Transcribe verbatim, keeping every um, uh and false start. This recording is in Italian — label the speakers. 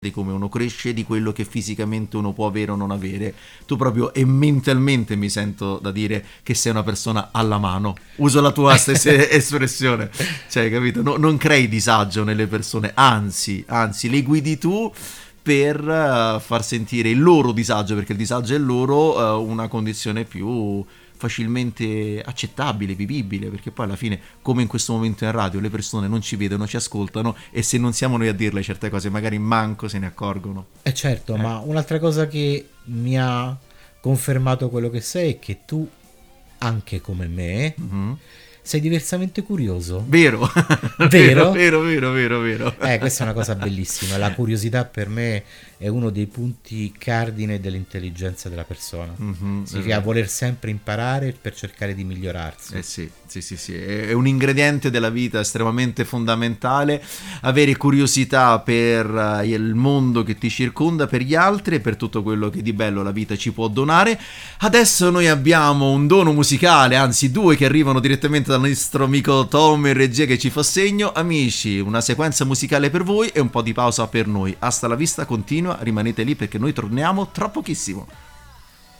Speaker 1: di come uno cresce, di quello che fisicamente uno può avere o non avere. Tu proprio e mentalmente mi sento da dire che sei una persona alla mano. Uso la tua stessa espressione. Cioè, capito? No, non crei disagio nelle persone, anzi, anzi, le guidi tu per uh, far sentire il loro disagio, perché il disagio è loro, uh, una condizione più facilmente accettabile, vivibile, perché poi alla fine, come in questo momento in radio, le persone non ci vedono, ci ascoltano, e se non siamo noi a dirle certe cose magari manco se ne accorgono.
Speaker 2: Eh certo,
Speaker 1: eh.
Speaker 2: ma un'altra cosa che mi ha confermato quello che sei è che tu, anche come me, mm-hmm. sei diversamente curioso.
Speaker 1: Vero,
Speaker 2: vero,
Speaker 1: vero, vero, vero, vero.
Speaker 2: Eh, questa è una cosa bellissima. La curiosità per me è uno dei punti cardine dell'intelligenza della persona. Mm-hmm, significa eh. voler sempre imparare per cercare di migliorarsi.
Speaker 1: Eh sì, sì, sì, sì, è un ingrediente della vita estremamente fondamentale, avere curiosità per il mondo che ti circonda, per gli altri e per tutto quello che di bello la vita ci può donare. Adesso noi abbiamo un dono musicale, anzi due che arrivano direttamente dal nostro amico Tom in regia che ci fa segno. Amici, una sequenza musicale per voi e un po' di pausa per noi. Hasta la vista, continua, rimanete lì perché noi torniamo tra pochissimo.